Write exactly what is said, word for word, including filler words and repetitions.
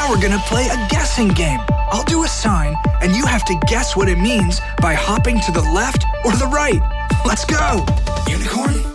Now we're gonna play a guessing game. I'll do a sign, and you have to guess what it means by hopping to the left or the right. Let's go! Unicorn?